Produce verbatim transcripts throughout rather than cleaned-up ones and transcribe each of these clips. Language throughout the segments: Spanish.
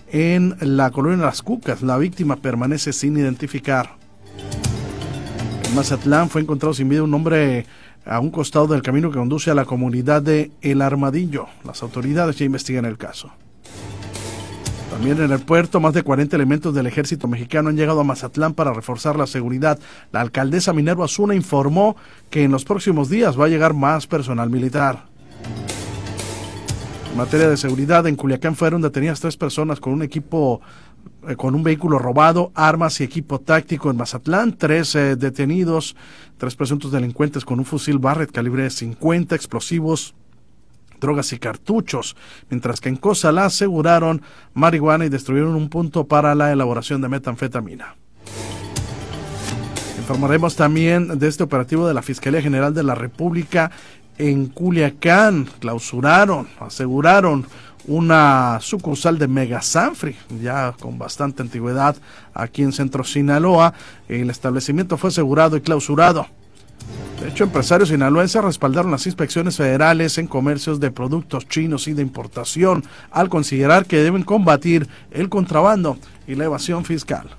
en la colonia Las Cucas. La víctima permanece sin identificar. En Mazatlán fue encontrado sin vida un hombre a un costado del camino que conduce a la comunidad de El Armadillo. Las autoridades ya investigan el caso. También en el puerto, más de cuarenta elementos del ejército mexicano han llegado a Mazatlán para reforzar la seguridad. La alcaldesa Minerva Osuna informó que en los próximos días va a llegar más personal militar. En materia de seguridad, en Culiacán fueron detenidas tres personas con un equipo, eh, con un vehículo robado, armas y equipo táctico. En Mazatlán, tres eh, detenidos, tres presuntos delincuentes con un fusil Barrett calibre cincuenta, explosivos, drogas y cartuchos, mientras que en Cozalá aseguraron marihuana y destruyeron un punto para la elaboración de metanfetamina. Informaremos también de este operativo de la Fiscalía General de la República en Culiacán. Clausuraron, aseguraron una sucursal de Mega Sanfri, ya con bastante antigüedad aquí en Centro Sinaloa. El establecimiento fue asegurado y clausurado. De hecho, empresarios sinaloenses respaldaron las inspecciones federales en comercios de productos chinos y de importación, al considerar que deben combatir el contrabando y la evasión fiscal.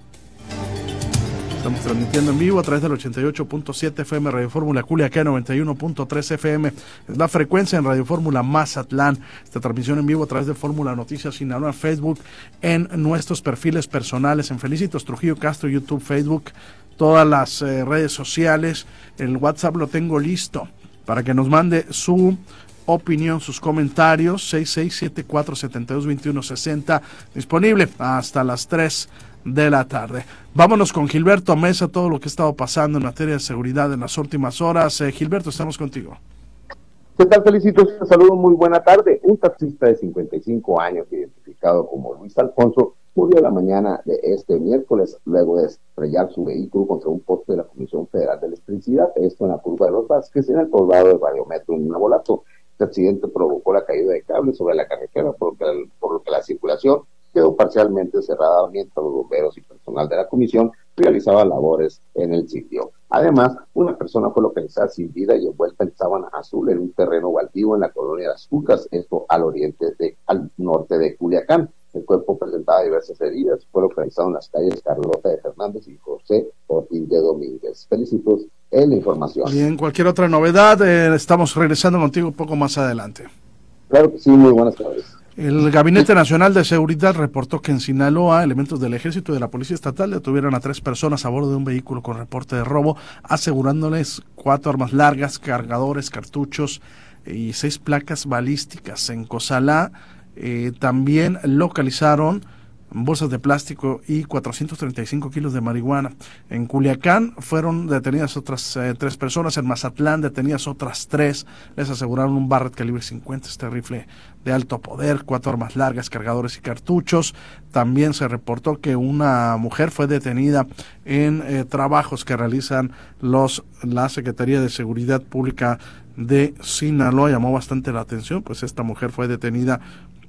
Estamos transmitiendo en vivo a través del ochenta y ocho punto siete F M Radio Fórmula Culiacán, noventa y uno punto tres F M. Es la frecuencia en Radio Fórmula Mazatlán. Esta transmisión en vivo a través de Fórmula Noticias Sinaloa, Facebook, en nuestros perfiles personales, en Felicitos Trujillo Castro, YouTube, Facebook, todas las eh, redes sociales. El WhatsApp lo tengo listo para que nos mande su opinión, sus comentarios. Seis seis siete cuatro siete dos dos uno seis cero, disponible hasta las tres de la tarde. Vámonos con Gilberto Mesa, todo lo que ha estado pasando en materia de seguridad en las últimas horas. Eh, Gilberto, estamos contigo. ¿Qué tal, Felicitos? Un saludo, muy buena tarde. Un taxista de cincuenta y cinco años, identificado como Luis Alfonso, murió la mañana de este miércoles luego de estrellar su vehículo contra un poste de la Comisión Federal de Electricidad, esto en la curva de los Vázquez, en el poblado de Radiometro, en Nabolato. Este accidente provocó la caída de cables sobre la carretera, por lo que, por lo que la circulación quedó parcialmente cerrada mientras los bomberos y personal de la comisión realizaban labores en el sitio. Además, una persona fue localizada sin vida y envuelta en sábana azul en un terreno baldío en la colonia Las Cucas, esto al oriente de, al norte de Culiacán. El cuerpo presentaba diversas heridas, fue localizado en las calles Carlota de Fernández y José Ortiz de Domínguez. Felicitos en la información. Bien, cualquier otra novedad, eh, estamos regresando contigo un poco más adelante. Claro que sí, muy buenas tardes. El Gabinete Nacional de Seguridad reportó que en Sinaloa, elementos del Ejército y de la Policía Estatal detuvieron a tres personas a bordo de un vehículo con reporte de robo, asegurándoles cuatro armas largas, cargadores, cartuchos y seis placas balísticas. En Cozalá eh, también localizaron bolsas de plástico y cuatrocientos treinta y cinco kilos de marihuana. En Culiacán fueron detenidas otras eh, tres personas. En Mazatlán detenidas otras tres. Les aseguraron un Barrett calibre cincuenta, este rifle de alto poder, cuatro armas largas, cargadores y cartuchos. También se reportó que una mujer fue detenida en eh, trabajos que realizan los la Secretaría de Seguridad Pública de Sinaloa. Llamó bastante la atención, pues esta mujer fue detenida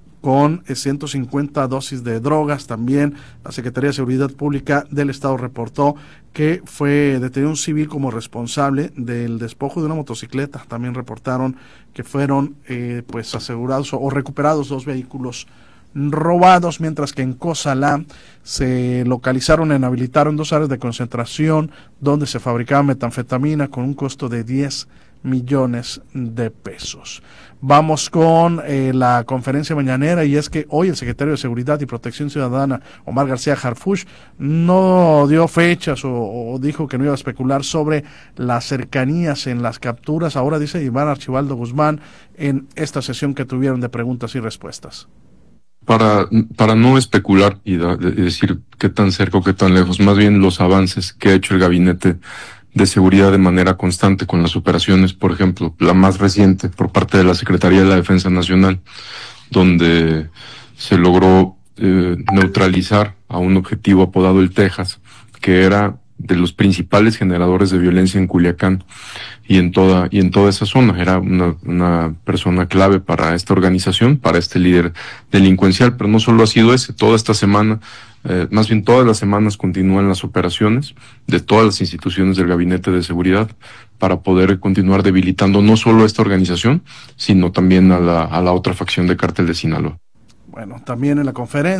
con ciento cincuenta dosis de drogas. También la Secretaría de Seguridad Pública del Estado reportó que fue detenido un civil como responsable del despojo de una motocicleta. También reportaron que fueron eh, pues asegurados o, o recuperados dos vehículos robados, mientras que en Cozalá se localizaron e inhabilitaron dos áreas de concentración donde se fabricaba metanfetamina con un costo de diez millones de pesos. Vamos con eh, la conferencia mañanera, y es que hoy el secretario de Seguridad y Protección Ciudadana, Omar García Harfuch, no dio fechas o, o dijo que no iba a especular sobre las cercanías en las capturas. Ahora dice Iván Archibaldo Guzmán en esta sesión que tuvieron de preguntas y respuestas. Para, para no especular y, da, y decir qué tan cerca o qué tan lejos, más bien los avances que ha hecho el gabinete de seguridad de manera constante con las operaciones, por ejemplo, la más reciente por parte de la Secretaría de la Defensa Nacional, donde se logró eh, neutralizar a un objetivo apodado el Texas, que era de los principales generadores de violencia en Culiacán y en toda y en toda esa zona. Era una, una persona clave para esta organización, para este líder delincuencial, pero no solo ha sido ese. Toda esta semana, eh, más bien todas las semanas continúan las operaciones de todas las instituciones del Gabinete de Seguridad para poder continuar debilitando no solo a esta organización, sino también a la, a la otra facción de Cártel de Sinaloa. Bueno, también en la conferencia